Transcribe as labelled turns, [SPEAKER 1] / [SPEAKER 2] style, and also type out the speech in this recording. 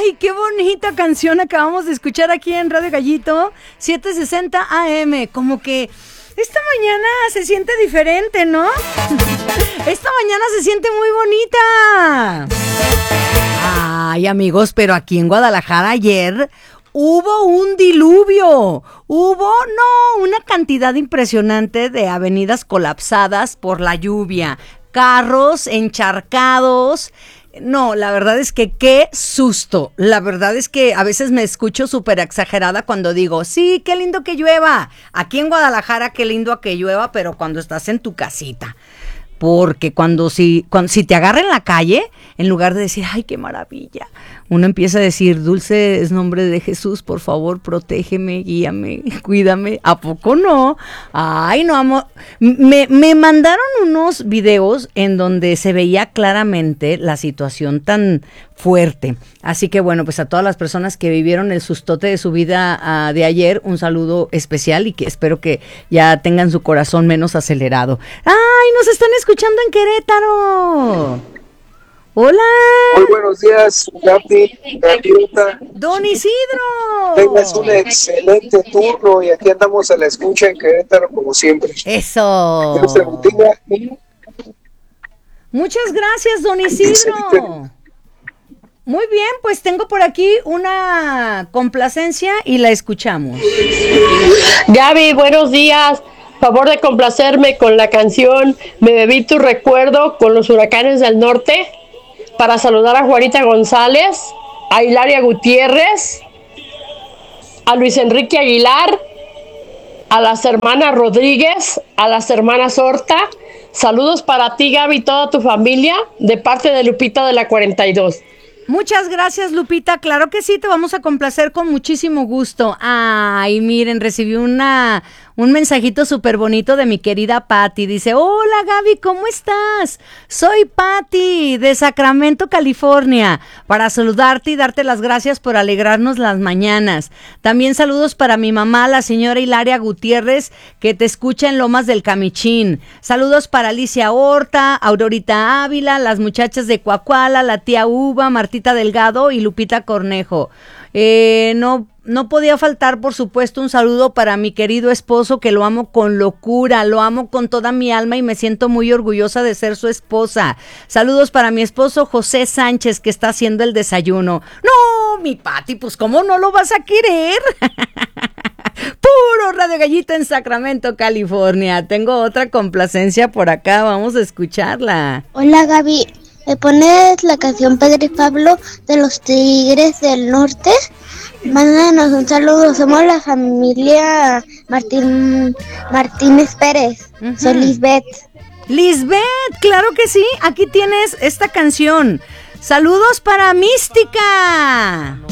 [SPEAKER 1] Ay, qué bonita canción acabamos de escuchar aquí en Radio Gallito 760 AM. Como que esta mañana se siente diferente, ¿no? Esta mañana se siente muy bonita. Ay, amigos, pero aquí en Guadalajara ayer hubo un diluvio. Una cantidad impresionante de avenidas colapsadas por la lluvia. Carros encharcados. No, la verdad es que qué susto. La verdad es que a veces me escucho súper exagerada cuando digo, sí, qué lindo que llueva. Aquí en Guadalajara, qué lindo que llueva, pero cuando estás en tu casita. Porque si te agarra en la calle, en lugar de decir, ay, qué maravilla, uno empieza a decir, dulce es nombre de Jesús, por favor, protégeme, guíame, cuídame. ¿A poco no? Ay, no, amor. Me mandaron unos videos en donde se veía claramente la situación tan fuerte. Así que bueno, pues a todas las personas que vivieron el sustote de su vida de ayer, un saludo especial y que espero que ya tengan su corazón menos acelerado. ¡Ay, nos están escuchando en Querétaro! ¡Hola!
[SPEAKER 2] Muy buenos días, Gaby, Gaviota.
[SPEAKER 1] ¡Don Isidro!
[SPEAKER 2] Tengas un excelente turno y aquí andamos a la escucha en Querétaro como siempre.
[SPEAKER 1] ¡Eso!
[SPEAKER 2] Dios te bendiga.
[SPEAKER 1] Muchas gracias, don Isidro. Muy bien, pues tengo por aquí una complacencia y la escuchamos.
[SPEAKER 3] Gaby, buenos días. Favor de complacerme con la canción Me bebí tu recuerdo con los Huracanes del Norte, para saludar a Juanita González, a Hilaria Gutiérrez, a Luis Enrique Aguilar, a las hermanas Rodríguez, a las hermanas Horta. Saludos para ti, Gaby, y toda tu familia, de parte de Lupita de la 42.
[SPEAKER 1] Muchas gracias, Lupita. Claro que sí, te vamos a complacer con muchísimo gusto. Ay, miren, recibí un mensajito súper bonito de mi querida Patti. Dice, hola Gaby, ¿cómo estás? Soy Patti de Sacramento, California, para saludarte y darte las gracias por alegrarnos las mañanas. También saludos para mi mamá, la señora Hilaria Gutiérrez, que te escucha en Lomas del Camichín. Saludos para Alicia Horta, Aurorita Ávila, las muchachas de Coacuala, la tía Uva, Martita Delgado y Lupita Cornejo. No podía faltar, por supuesto, un saludo para mi querido esposo, que lo amo con locura, lo amo con toda mi alma y me siento muy orgullosa de ser su esposa. Saludos para mi esposo José Sánchez, que está haciendo el desayuno. No, mi Pati, pues ¿cómo no lo vas a querer? Puro Radio Gallito en Sacramento, California. Tengo otra complacencia por acá, vamos a escucharla.
[SPEAKER 4] Hola Gaby, ¿me pones la canción Pedro y Pablo de los Tigres del Norte? Mándanos un saludo, somos la familia Martínez Pérez. Soy Lisbeth.
[SPEAKER 1] Lisbeth, claro que sí, aquí tienes esta canción. Saludos para Mística.